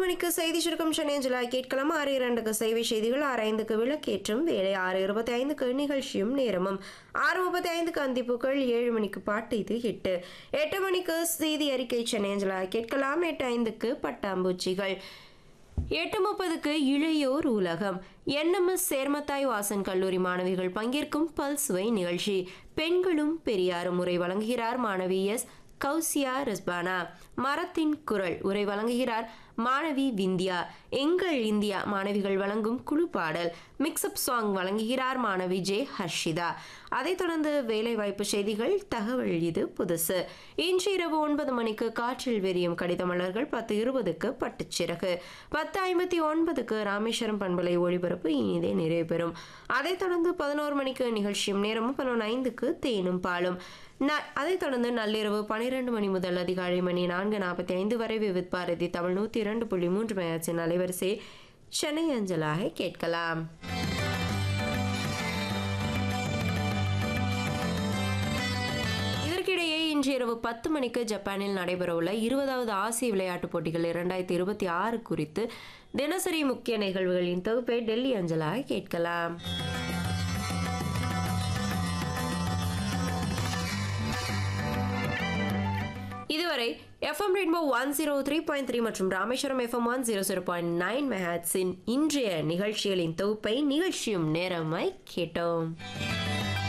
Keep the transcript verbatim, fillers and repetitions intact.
மணிக்கு செய்தி சுருக்கம் சென்னை கேட்கலாம். ஆறு இரண்டுக்கு செய்தி செய்திகள், ஆறு ஐந்துக்கு விளக்கேற்றும் வேலை, ஆறு இருபத்தி ஐந்துக்கு நிகழ்ச்சியும் நேரமும், ஆறு முப்பத்தி ஐந்துக்கு அந்திப்புகள், ஏழு மணிக்கு பாட்டு இது எட்டு எட்டு மணிக்கு செய்தி அறிக்கை சென்னை கேட்கலாம். எட்டு ஐந்துக்கு பட்டாம்பூச்சிகள், எட்டு முப்பதுக்கு இளையோர் உலகம், என்எம்எஸ் சேர்மத்தாய் வாசன் கல்லூரி மாணவிகள் பங்கேற்கும் பல்சுவை நிகழ்ச்சி. பெண்களும் பெரியாரும் உரை வழங்குகிறார் மாணவி எஸ் கௌசியா ரிஸ்பானா. மரத்தின் குரல் உரை வழங்குகிறார் மாணவி விந்தியா. எங்கள் இந்தியா மாணவிகள் வழங்கும் குழு பாடல். மிக்ஸ்அப் சாங் வழங்குகிறார் மாணவி ஜே ஹர்ஷிதா. அதைத் தொடர்ந்து வேலைவாய்ப்பு செய்திகள், தகவல் இது புதுசு. இன்று இரவு ஒன்பது மணிக்கு காற்றில் வெறியும் கடிதமலர்கள், பத்து இருபதுக்கு பட்டுச்சிறகு, பத்து ஐம்பத்தி ஒன்பதுக்கு ராமேஸ்வரம் பண்பலை ஒளிபரப்பு இனிதே நிறைவு பெறும். அதைத் தொடர்ந்து பதினோரு மணிக்கு நிகழ்ச்சியும் நேரமும், பதினொன்று ஐந்துக்கு தேனும் பாலும். அதைத் தொடர்ந்து நள்ளிரவு பனிரெண்டு மணி முதல் அதிகாலை மணி நான்கு நாற்பத்தி ஐந்து வரை விவித் பாரதி தமிழ் நூற்றி இரண்டு புள்ளி மூன்று மெகாஹெர்ட்ஸின் அலைவரிசை சென்னை அஞ்சலாக கேட்கலாம். இதற்கிடையே இன்று இரவு பத்து மணிக்கு ஜப்பானில் நடைபெறவுள்ள இருபதாவது ஆசிய விளையாட்டுப் போட்டிகள் இரண்டாயிரத்தி இருபத்தி ஆறு குறித்து தினசரி முக்கிய நிகழ்வுகளின் தொகுப்பை டெல்லி அஞ்சலாக கேட்கலாம். இதுவரை FM rainbow one zero three point three மற்றும் Rameswaram FM one zero zero point nine மெகாஹெர்ட்ஸின் இன்றைய நிகழ்ச்சிகளின் தொகுப்பை நிகழ்ச்சியும் நேரமாய் கேட்டோம்.